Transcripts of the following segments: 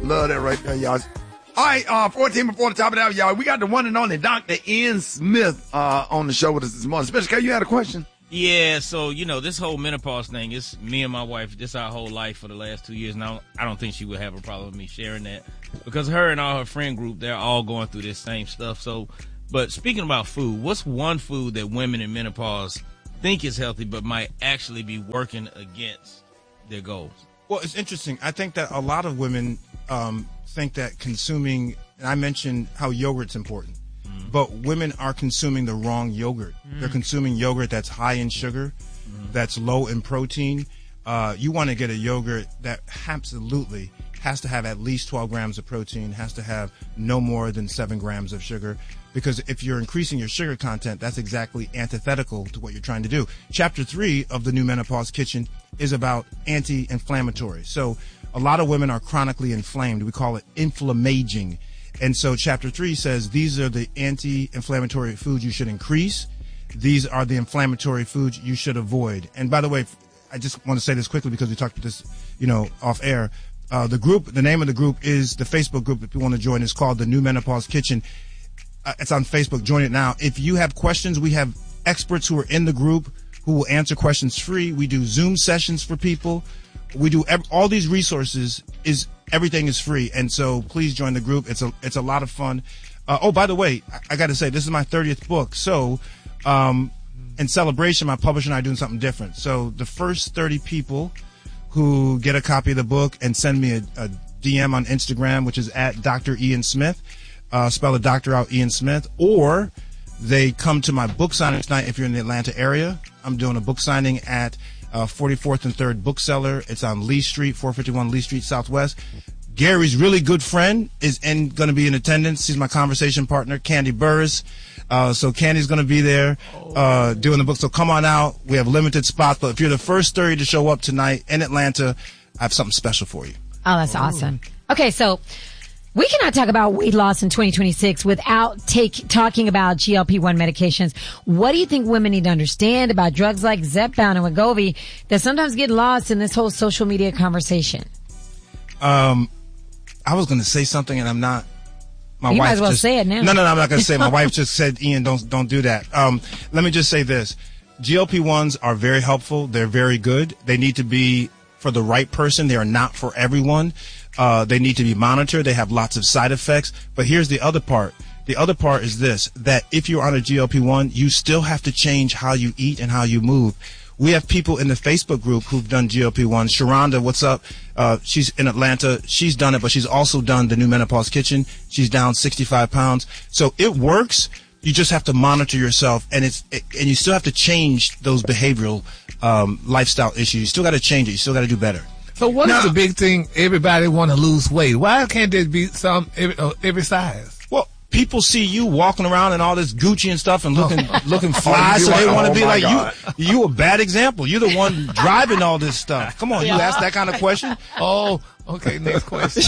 Love that right there, y'all. All right, 14 before the top of the hour, y'all. We got the one and only Dr. Ian Smith on the show with us this morning. Special K, you had a question? Yeah, so, this whole menopause thing, it's me and my wife, this our whole life for the last 2 years. Now, I don't think she would have a problem with me sharing that because her and all her friend group, they're all going through this same stuff. So, but speaking about food, what's one food that women in menopause think is healthy but might actually be working against their goals? Well, it's interesting. I think that a lot of women think that consuming, and I mentioned how yogurt's important, but women are consuming the wrong yogurt. They're consuming yogurt that's high in sugar, that's low in protein. You want to get a yogurt that absolutely has to have at least 12 grams of protein, has to have no more than 7 grams of sugar, because if you're increasing your sugar content, that's exactly antithetical to what you're trying to do. Chapter 3 of the New Menopause Kitchen is about anti-inflammatory. So a lot of women are chronically inflamed. We call it inflammaging. And so chapter 3 says these are the anti-inflammatory foods you should increase. These are the inflammatory foods you should avoid. And by the way, I just want to say this quickly because we talked about this, off air. The name of the group is the Facebook group. If you want to join, it's called the New Menopause Kitchen. It's on Facebook. Join it now. If you have questions, we have experts who are in the group who will answer questions free. We do Zoom sessions for people. We do all these resources. Everything is free, and so please join the group. It's a lot of fun. By the way, I got to say this is my 30th book. So, in celebration, my publisher and I are doing something different. So the first 30 people who get a copy of the book and send me a DM on Instagram, which is at Dr. Ian Smith, spell the doctor out, Ian Smith, or they come to my book signing tonight if you're in the Atlanta area. I'm doing a book signing at 44th and 3rd Bookseller. It's on Lee Street, 451 Lee Street Southwest. Gary's really good friend is going to be in attendance. He's my conversation partner, Candy Burris. So Candy's going to be there doing the book. So come on out. We have limited spots, but if you're the first 30 to show up tonight in Atlanta, I have something special for you. Oh, that's awesome. Okay, so we cannot talk about weight loss in 2026 without talking about GLP-1 medications. What do you think women need to understand about drugs like Zepbound and Wegovy that sometimes get lost in this whole social media conversation? I was going to say something and I'm not. You might as well say it now. No, I'm not going to say it. My wife just said, Ian, don't do that. Let me just say this. GLP-1s are very helpful. They're very good. They need to be for the right person. They are not for everyone. They need to be monitored. They have lots of side effects. But here's the other part. The other part is this, that if you're on a GLP-1, you still have to change how you eat and how you move. We have people in the Facebook group who've done GLP-1. Sharonda, what's up? She's in Atlanta. She's done it, but she's also done the New Menopause Kitchen. She's down 65 pounds. So it works. You just have to monitor yourself, and you still have to change those behavioral lifestyle issues. You still got to change it. You still got to do better. So what is the big thing? Everybody want to lose weight. Why can't there be some every size? Well, people see you walking around in all this Gucci and stuff and looking fly, so they want to be like you. You a bad example. You're the one driving all this stuff. Come on, you ask that kind of question. Oh, okay. Next question.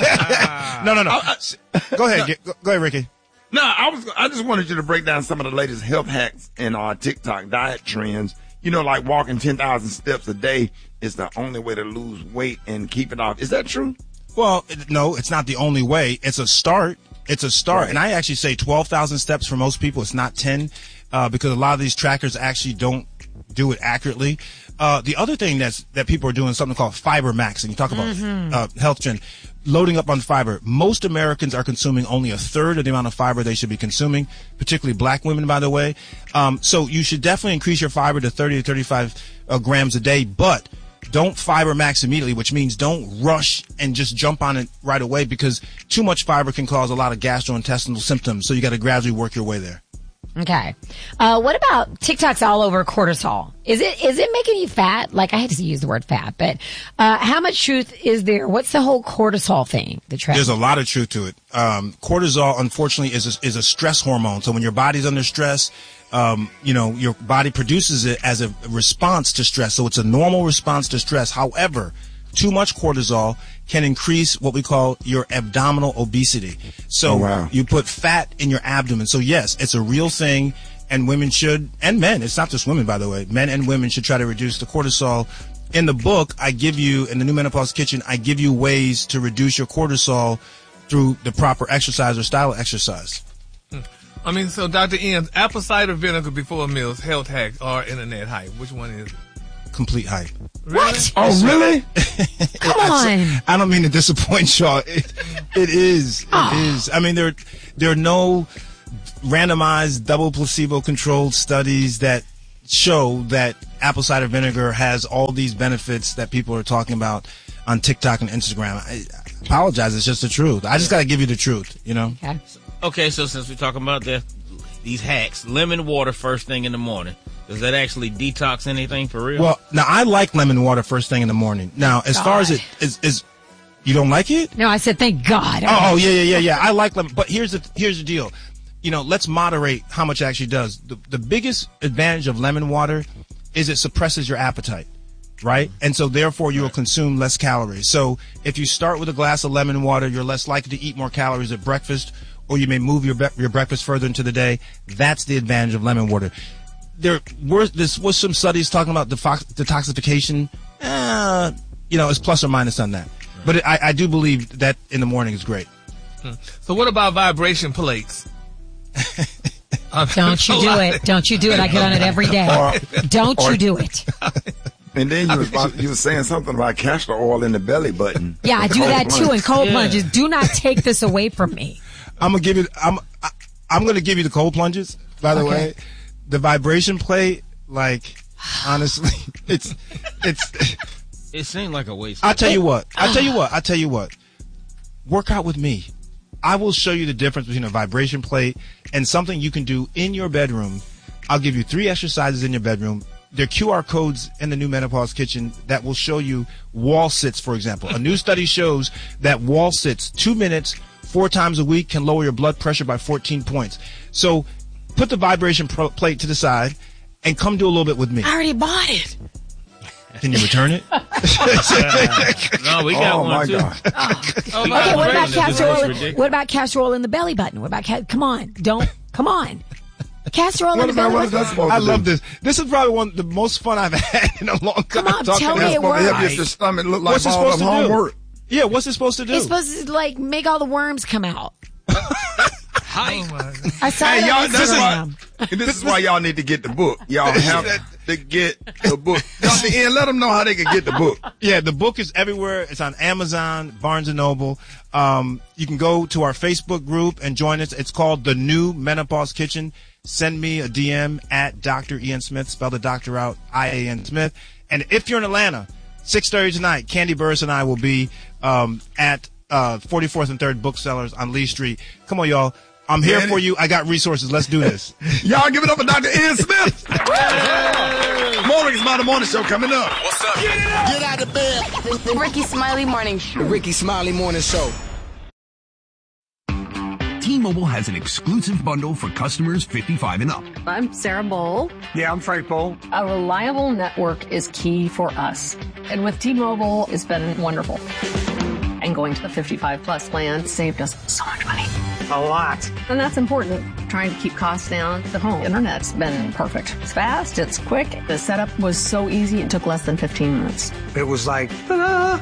No. Go ahead. Go ahead, Ricky. No, I just wanted you to break down some of the latest health hacks and TikTok diet trends. Like walking 10,000 steps a day is the only way to lose weight and keep it off. Is that true? Well, no, it's not the only way. It's a start. Right. And I actually say 12,000 steps for most people. It's not 10, because a lot of these trackers actually don't do it accurately. The other thing that people are doing is something called fiber maxing. You talk about health trend. Loading up on fiber. Most Americans are consuming only a third of the amount of fiber they should be consuming, particularly black women, by the way. So you should definitely increase your fiber to 30 to 35 grams a day, but don't fiber max immediately, which means don't rush and just jump on it right away, because too much fiber can cause a lot of gastrointestinal symptoms. So you got to gradually work your way there. Okay. What about TikTok's all over cortisol? Is it making you fat? Like, I hate to use the word fat, but how much truth is there? What's the whole cortisol thing? There's a lot of truth to it. Cortisol, unfortunately, is a stress hormone. So when your body's under stress, your body produces it as a response to stress. So it's a normal response to stress. However, too much cortisol can increase what we call your abdominal obesity. So you put fat in your abdomen. So yes, it's a real thing, and women should, and men, it's not just women, by the way, men and women should try to reduce the cortisol in the book, I give you, in the New Menopause Kitchen, I give you ways to reduce your cortisol through the proper exercise or style of exercise. I mean, so Dr. Ian, apple cider vinegar before meals, health hacks, or internet hype. Which one is it? Complete hype. Really? What? Oh, really? Come on. I don't mean to disappoint y'all. It is. It is. I mean, there are no randomized, double placebo-controlled studies that show that apple cider vinegar has all these benefits that people are talking about on TikTok and Instagram. I apologize. It's just the truth. I just got to give you the truth, you know? Okay. Okay, so since we're talking about these hacks, lemon water first thing in the morning. Does that actually detox anything for real? Well, now I like lemon water first thing in the morning. Now, as far as it is, you don't like it? No, I said thank God. Oh, yeah. I like lemon, but here's the deal. You know, let's moderate how much it actually does. The biggest advantage of lemon water is it suppresses your appetite, right? And so therefore you will consume less calories. So if you start with a glass of lemon water, you're less likely to eat more calories at breakfast, or you may move your breakfast further into the day. That's the advantage of lemon water. There was some studies talking about detoxification. You know, it's plus or minus on that. But I do believe that in the morning is great. So what about vibration plates? Don't you do it. Don't you do it. I get on it every day. Don't you do it. And then you was saying something about castor oil in the belly button. Yeah, I do that too. And cold plunges. Do not take this away from me. I'm gonna give you the cold plunges. By the way, the vibration plate, like honestly, it seemed like a waste. I'll tell you what. Work out with me. I will show you the difference between a vibration plate and something you can do in your bedroom. I'll give you 3 exercises in your bedroom. There are QR codes in the New Menopause Kitchen that will show you wall sits, for example. A new study shows that wall sits, 2 minutes, 4 times a week, can lower your blood pressure by 14 points. So put the vibration plate to the side and come do a little bit with me. I already bought it. Can you return it? No, we got one too. God. Okay, what about castor oil? What about castor oil in the belly button? What about come on, castor oil in the belly What is that button? supposed to I do? love this. This is probably the most fun I've had in a long time. Come on, talking tell me about it It's supposed to help works. your stomach look like What's it all supposed of to do? homework. Yeah, what's it supposed to do? It's supposed to like make all the worms come out. Oh my. I saw Hey, it y'all, on Instagram. this is why y'all need to get the book. Y'all have to get the book. Dr. Ian, let them know how they can get the book. Yeah, the book is everywhere. It's on Amazon, Barnes & Noble. You can go to our Facebook group and join us. It's called The New Menopause Kitchen. Send me a DM at Dr. Ian Smith, spell the doctor out, I-A-N Smith. And if you're in Atlanta, 6:30 tonight, Candy Burris and I will be at 44th and 3rd Booksellers on Lee Street. Come on, y'all. I'm here for you. I got resources. Let's do this. Y'all give it up for Dr. Ian Smith. More Ricky Smiley Morning Show coming up. What's up? Get out of bed. The Ricky Smiley Morning Show. The Ricky Smiley Morning Show. T-Mobile has an exclusive bundle for customers 55 and up. I'm Sarah Bowl. Yeah, I'm Frank Bowl. A reliable network is key for us. And with T-Mobile, it's been wonderful. And going to the 55-plus plan saved us so much money. A lot. And that's important. Trying to keep costs down. The home internet's been perfect. It's fast. It's quick. The setup was so easy. It took less than 15 minutes. It was like, ta-da!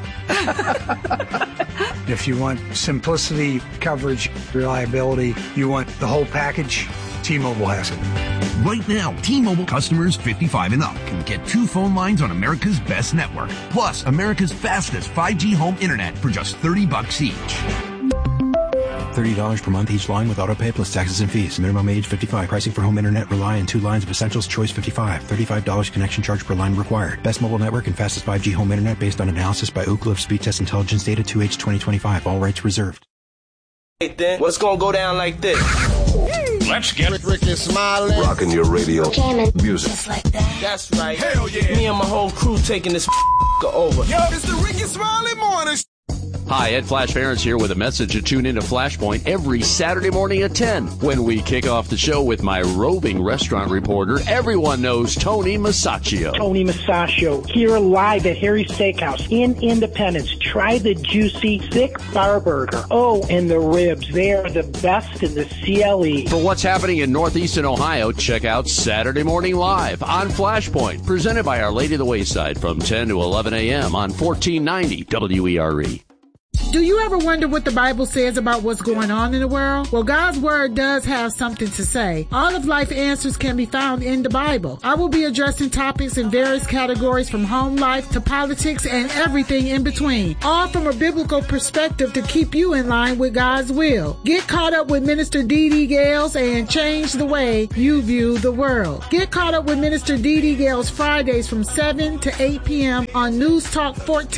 If you want simplicity, coverage, reliability, you want the whole package, T-Mobile has it. Right now, T-Mobile customers 55 and up can get 2 phone lines on America's best network, plus America's fastest 5G home internet for just $30 each. $30 per month each line with autopay plus taxes and fees. Minimum age 55. Pricing for home internet rely on 2 lines of Essentials Choice 55. $35 connection charge per line required. Best mobile network and fastest 5G home internet based on analysis by Ookla of Speed Test Intelligence data 2H 2025. All rights reserved. Then what's gonna go down like this? Let's get Ricky Smiley. rocking your radio music. Just like that. That's right. Hell yeah. Me and my whole crew taking this over. Yo, it's the Ricky Smiley Morning Show. Hi, Ed Flash Ferentz here with a message to tune into Flashpoint every Saturday morning at 10 when we kick off the show with my roving restaurant reporter. Everyone knows Tony Masaccio. Tony Masaccio here live at Harry's Steakhouse in Independence. Try the juicy, thick bar burger. Oh, and the ribs. They are the best in the CLE. For what's happening in Northeastern Ohio, check out Saturday Morning Live on Flashpoint, presented by Our Lady of the Wayside from 10 to 11 a.m. on 1490 WERE. Do you ever wonder what the Bible says about what's going on in the world? Well, God's Word does have something to say. All of life answers can be found in the Bible. I will be addressing topics in various categories from home life to politics and everything in between, all from a biblical perspective to keep you in line with God's will. Get caught up with Minister Dee Gales and change the way you view the world. Get caught up with Minister Dee Gales Fridays from 7 to 8 p.m. on News Talk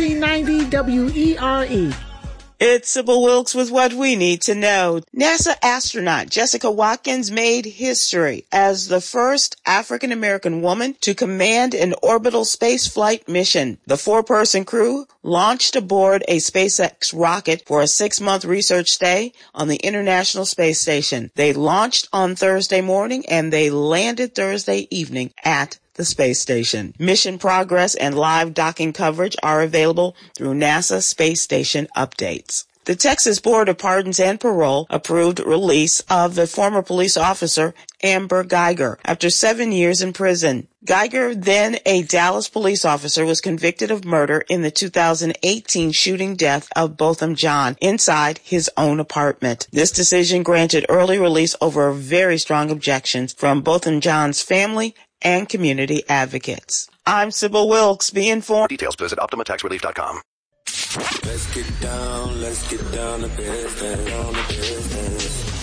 1490 WERE. It's Sybil Wilkes with what we need to know. NASA astronaut Jessica Watkins made history as the first African-American woman to command an orbital spaceflight mission. The 4-person crew launched aboard a SpaceX rocket for a 6-month research stay on the International Space Station. They launched on Thursday morning and they landed Thursday evening at the space station. Mission progress and live docking coverage are available through NASA Space Station updates. The Texas Board of Pardons and Parole approved release of the former police officer Amber Geiger after 7 years in prison. Geiger, then a Dallas police officer, was convicted of murder in the 2018 shooting death of Botham Jean inside his own apartment. This decision granted early release over very strong objections from Botham Jean's family and community advocates. I'm Sybil Wilkes. Be informed. Details visit OptimaTaxRelief.com. Let's get down to business.